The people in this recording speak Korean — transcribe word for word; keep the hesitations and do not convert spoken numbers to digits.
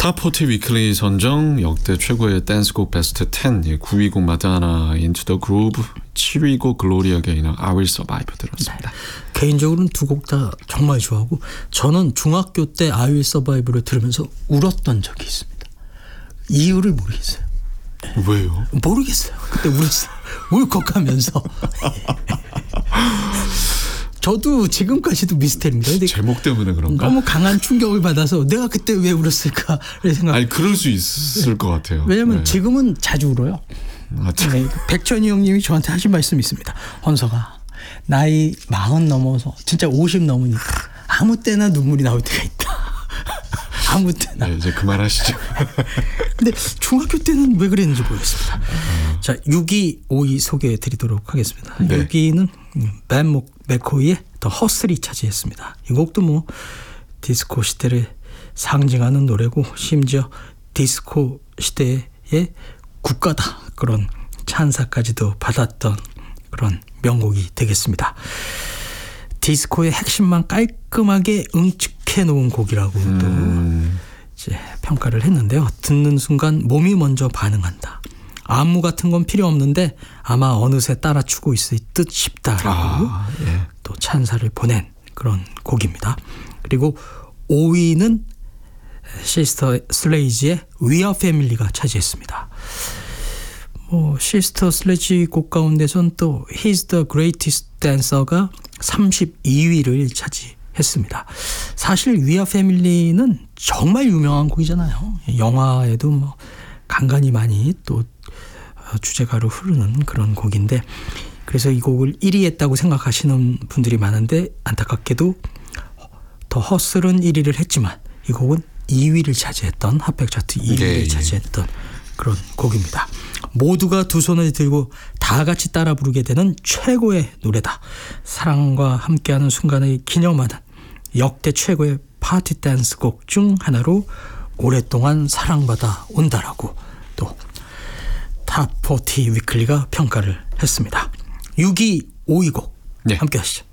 탑사십 위클리 선정 역대 최고의 댄스곡 베스트 십, 구 위 곡 마다나 Into the Groove, 칠 위 곡 글로리아 게이너 I Will Survive 들었습니다. 네. 개인적으로는 두 곡 다 정말 좋아하고 저는 중학교 때 I Will Survive를 들으면서 울었던 적이 있습니다. 이유를 모르겠어요. 왜요? 모르겠어요. 그때 울었어요. 울컥하면서. 저도 지금까지도 미스테리입니다. 근데 제목 때문에 그런가? 너무 강한 충격을 받아서 내가 그때 왜 울었을까를 생각. 아니 그럴 수 있을 것 같아요. 왜냐하면 네. 지금은 자주 울어요. 아, 네, 백천이 형님이 저한테 하신 말씀이 있습니다. 헌서가 나이 마흔 넘어서 진짜 오십 넘으니까 아무 때나 눈물이 나올 때가 있다. 아무 때나. 네, 이제 그만하시죠. 근데 중학교 때는 왜 그랬는지 모르겠습니다. 어. 자, 육 위, 오 위 소개해 드리도록 하겠습니다. 네. 육 위는 벤 맥코이의 더 허슬이 차지했습니다. 이 곡도 뭐 디스코 시대를 상징하는 노래고 심지어 디스코 시대의 국가다 그런 찬사까지도 받았던 그런 명곡이 되겠습니다. 디스코의 핵심만 깔끔하게 응축해 놓은 곡이라고 음. 또 이제 평가를 했는데요. 듣는 순간 몸이 먼저 반응한다. 안무 같은 건 필요 없는데 아마 어느새 따라추고 있을 듯 싶다라고 아, 예. 또 찬사를 보낸 그런 곡입니다. 그리고 오 위는 시스터 슬레이지의 We Are Family가 차지했습니다. 뭐 시스터 슬레이지 곡 가운데선 또 He's the Greatest Dancer가 삼십이 위를 차지했습니다. 사실 We Are Family는 정말 유명한 곡이잖아요. 영화에도 뭐 간간히 많이 또 주제가로 흐르는 그런 곡인데 그래서 이 곡을 일 위 했다고 생각하시는 분들이 많은데 안타깝게도 더 허슬은 일 위를 했지만 이 곡은 이 위를 차지했던 핫백 차트 이 위를 네. 차지했던 그런 곡입니다. 모두가 두 손을 들고 다 같이 따라 부르게 되는 최고의 노래다. 사랑과 함께하는 순간을 기념하는 역대 최고의 파티 댄스 곡 중 하나로 오랫동안 사랑받아 온다라고 또 탑사십 위클리가 평가를 했습니다. 육 위, 오 위 곡 네. 함께 하시죠.